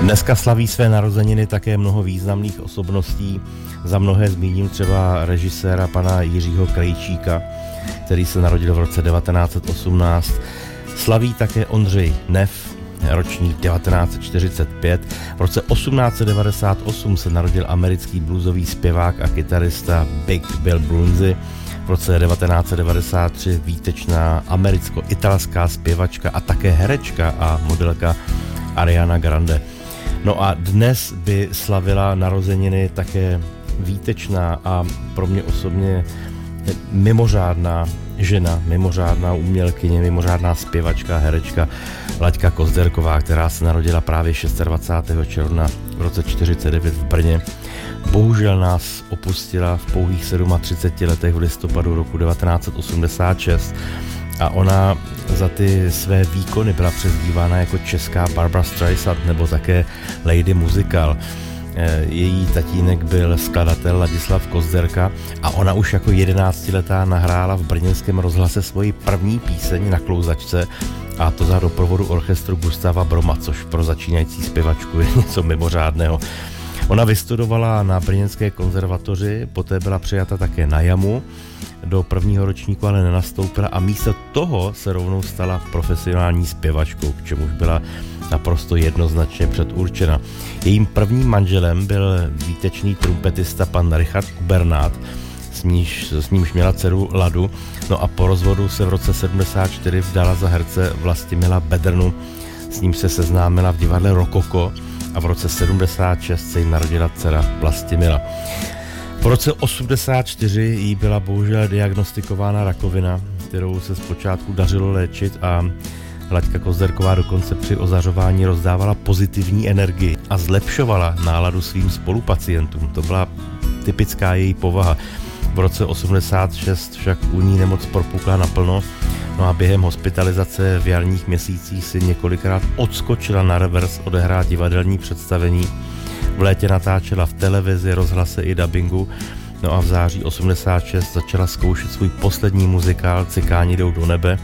Dneska slaví své narozeniny také mnoho významných osobností. Za mnohé zmíním třeba režiséra pana Jiřího Krejčíka, který se narodil v roce 1918. Slaví také Ondřej Neff, ročník 1945. V roce 1898 se narodil americký bluesový zpěvák a kytarista Big Bill Broonzy. V roce 1993 výtečná americko-italská zpěvačka a také herečka a modelka Ariana Grande. No a dnes by slavila narozeniny také výtečná a pro mě osobně mimořádná žena, mimořádná umělkyně, mimořádná zpěvačka, herečka Laďka Kozderková, která se narodila právě 26. června v roce 1949 v Brně. Bohužel nás opustila v pouhých 37 letech v listopadu roku 1986 a ona za ty své výkony byla přezdívána jako česká Barbra Streisand nebo také Lady Musical. Její tatínek byl skladatel Ladislav Kozderka a ona už jako 11letá nahrála v brněnském rozhlase svoji první píseň Na klouzačce, a to za doprovodu orchestru Gustava Broma, což pro začínající zpěvačku je něco mimořádného. Ona vystudovala na brněnské konzervatoři, poté byla přijata také na JAMu, do prvního ročníku ale nenastoupila a místo toho se rovnou stala profesionální zpěvačkou, k čemuž byla naprosto jednoznačně předurčena. Jejím prvním manželem byl výtečný trumpetista pan Richard Kubernát, s nímž měla dceru Ladu, no a po rozvodu se v roce 74 vdala za herce Vlastimila Bedrnu, s ním se seznámila v divadle Rokoko a v roce 76 se jí narodila dcera Vlastimila. V roce 84 jí byla bohužel diagnostikována rakovina, kterou se zpočátku dařilo léčit a Laďka Kozderková dokonce při ozařování rozdávala pozitivní energii a zlepšovala náladu svým spolupacientům. To byla typická její povaha. V roce 86 však u ní nemoc propukla naplno, no a během hospitalizace v jarních měsících si několikrát odskočila na revers odehrát divadelní představení. V létě natáčela v televizi, rozhlase i dabingu, no a v září 86 začala zkoušet svůj poslední muzikál Cikáni jdou do nebe.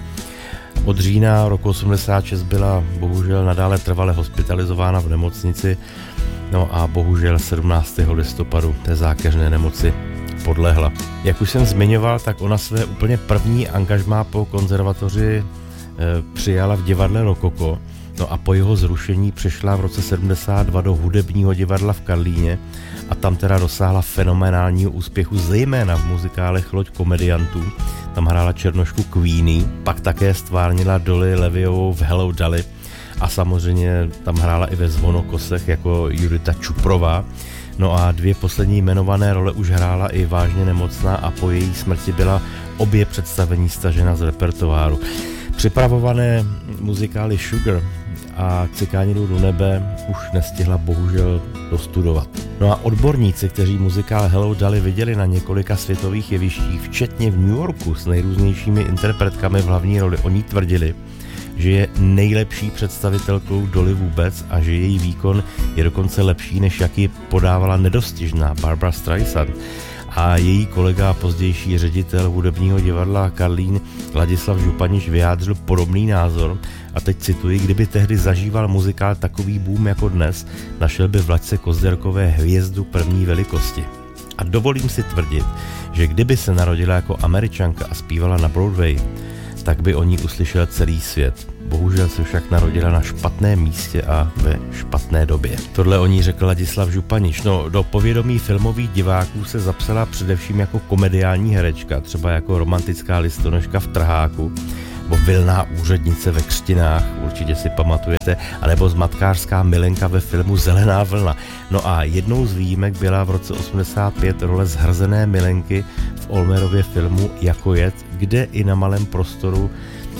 Od října roku 86 byla bohužel nadále trvale hospitalizována v nemocnici, no a bohužel 17. listopadu té zákeřné nemoci podlehla. Jak už jsem zmiňoval, tak ona své úplně první angažmá po konzervatoři přijala v divadle Rokoko, no a po jeho zrušení přešla v roce 72 do hudebního divadla v Karlíně a tam teda dosáhla fenomenálního úspěchu, zejména v muzikálech Loď komediantů. Tam hrála černošku Queenie, pak také stvárnila Dolly Leviovou v Hello Dolly a samozřejmě tam hrála i ve Zvonokosech jako Judita Čuprová. No a dvě poslední jmenované role už hrála i vážně nemocná a po její smrti byla obě představení stažena z repertoáru. Připravované muzikály Sugar a Cikáni jdou do nebe už nestihla bohužel dostudovat. No a odborníci, kteří muzikál Hello Dolly viděli na několika světových jevištích, včetně v New Yorku s nejrůznějšími interpretkami v hlavní roli, oni tvrdili, že je nejlepší představitelkou Dolly vůbec a že její výkon je dokonce lepší, než jaký podávala nedostižná Barbra Streisand. A její kolega a pozdější ředitel hudebního divadla Karlín Ladislav Županiš vyjádřil podobný názor a teď cituji: kdyby tehdy zažíval muzikál takový boom jako dnes, našel by v Laďce Kozderkové hvězdu první velikosti. A dovolím si tvrdit, že kdyby se narodila jako Američanka a zpívala na Broadway, tak by o ní uslyšel celý svět. Bohužel se však narodila na špatném místě a ve špatné době. Tohle o ní řekl Ladislav Županiš. No, do povědomí filmových diváků se zapsala především jako komediální herečka, třeba jako romantická listonoška v Trháku, nebo vilná úřednice ve Křtinách, určitě si pamatujete, anebo zmatkářská milenka ve filmu Zelená vlna. No a jednou z výjimek byla v roce 85 role zhrzené milenky v Olmerově filmu Jako jed, kde i na malém prostoru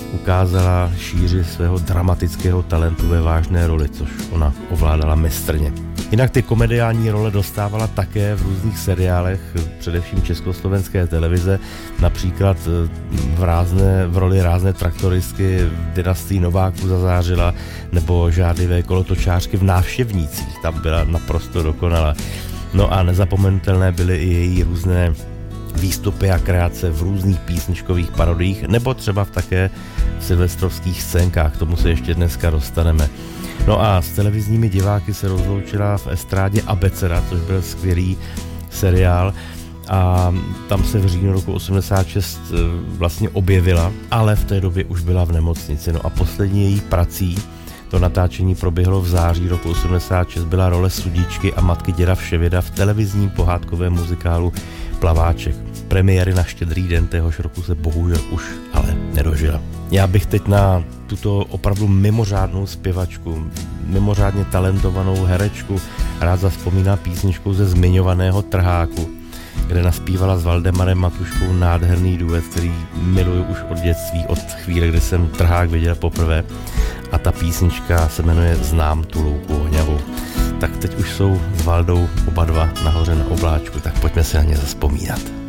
ukázala šíři svého dramatického talentu ve vážné roli, což ona ovládala mistrně. Jinak ty komediální role dostávala také v různých seriálech, především československé televize, například v roli rázné traktoristky v Dynastii Nováků zazářila, nebo žádlivé kolotočářky v Návštěvnících, tam byla naprosto dokonalá. No a nezapomenutelné byly i její různé výstupy a kreace v různých písničkových parodiích, nebo třeba také v silvestrovských scénkách, k tomu se ještě dneska dostaneme. No a s televizními diváky se rozloučila v estrádě Abeceda, což byl skvělý seriál, a tam se v říjnu roku 86 vlastně objevila, ale v té době už byla v nemocnici. No a poslední její prací, to natáčení proběhlo v září roku 86, byla role Sudičky a matky děda Vševěda v televizním pohádkovém muzikálu Plaváček. Premiéry na Štědrý den téhož roku se bohužel už ale nedožila. Já bych teď na tuto opravdu mimořádnou zpěvačku, mimořádně talentovanou herečku rád zavzpomínal písničkou ze zmiňovaného Trháku, kde naspívala s Valdemarem Matuškou nádherný duet, který miluju už od dětství, od chvíle, kdy jsem Trhák viděl poprvé. A ta písnička se jmenuje Znám tu louku ohňavou. Tak teď už jsou s Valdou oba dva nahoře na obláčku, tak pojďme si na ně zavzpomínat.